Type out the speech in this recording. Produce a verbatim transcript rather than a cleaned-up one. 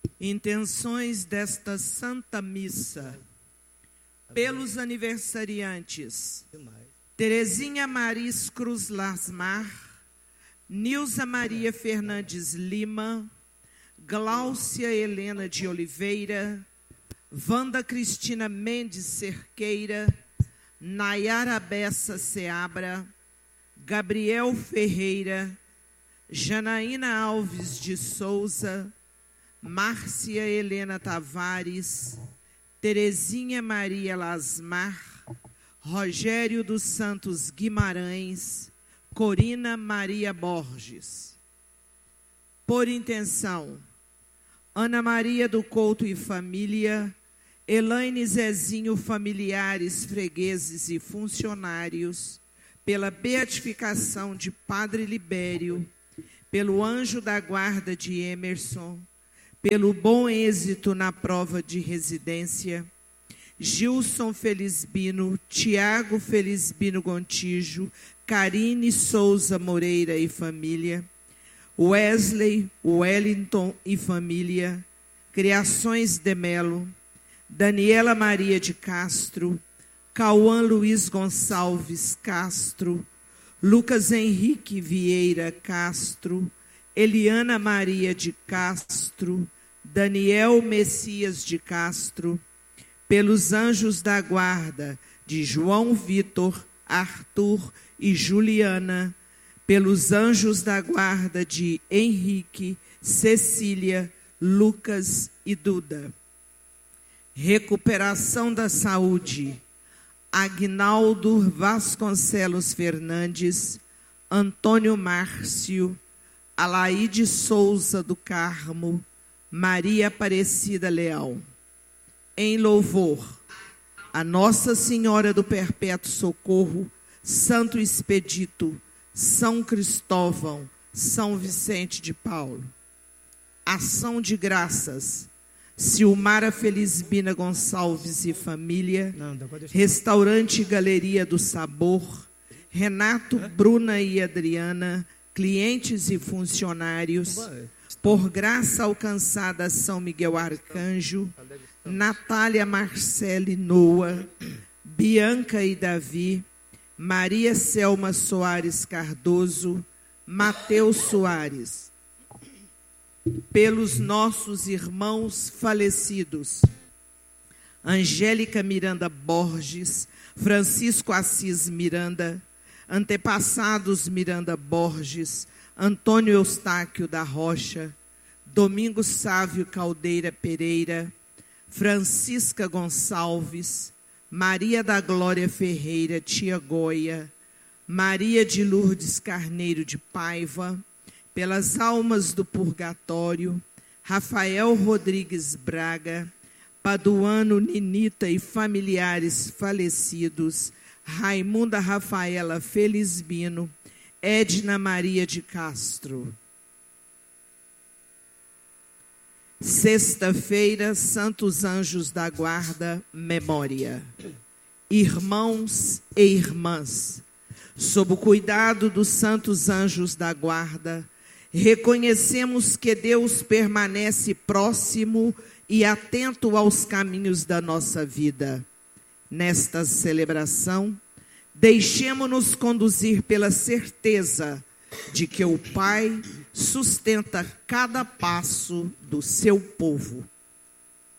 Intenções desta Santa Missa. Pelos aniversariantes: Terezinha Maris Cruz Lasmar, Nilza Maria Fernandes Lima, Gláucia Helena de Oliveira, Wanda Cristina Mendes Cerqueira, Nayara Bessa Seabra, Gabriel Ferreira, Janaína Alves de Souza, Márcia Helena Tavares, Terezinha Maria Lasmar, Rogério dos Santos Guimarães, Corina Maria Borges. Por intenção: Ana Maria do Couto e família, Elaine Zezinho, familiares, fregueses e funcionários, pela beatificação de Padre Libério, pelo anjo da guarda de Emerson, pelo bom êxito na prova de residência, Gilson Felisbino, Tiago Felisbino Gontijo, Karine Souza Moreira e família, Wesley Wellington e família, Criações de Melo, Daniela Maria de Castro, Cauã Luiz Gonçalves Castro, Lucas Henrique Vieira Castro, Eliana Maria de Castro, Daniel Messias de Castro, pelos anjos da guarda de João Vitor, Arthur e Juliana, pelos anjos da guarda de Henrique, Cecília, Lucas e Duda. Recuperação da saúde: Agnaldo Vasconcelos Fernandes, Antônio Márcio, Alaide Souza do Carmo, Maria Aparecida Leão. Em louvor a Nossa Senhora do Perpétuo Socorro, Santo Expedito, São Cristóvão, São Vicente de Paulo. Ação de graças: Silmara Felisbina Gonçalves e família, Restaurante Galeria do Sabor, Renato, Bruna e Adriana, clientes e funcionários, por graça alcançada São Miguel Arcanjo, Natália Marcele Noa, Bianca e Davi, Maria Selma Soares Cardoso, Mateus Soares. Pelos nossos irmãos falecidos: Angélica Miranda Borges, Francisco Assis Miranda, antepassados Miranda Borges, Antônio Eustáquio da Rocha, Domingos Sávio Caldeira Pereira, Francisca Gonçalves, Maria da Glória Ferreira, tia Goia, Maria de Lourdes Carneiro de Paiva, pelas almas do purgatório, Rafael Rodrigues Braga, Paduano Ninita e familiares falecidos, Raimunda Rafaela Felisbino, Edna Maria de Castro. Sexta-feira, Santos Anjos da Guarda, memória. Irmãos e irmãs, sob o cuidado dos Santos Anjos da Guarda, reconhecemos que Deus permanece próximo e atento aos caminhos da nossa vida. Nesta celebração, deixemo-nos conduzir pela certeza de que o Pai sustenta cada passo do seu povo.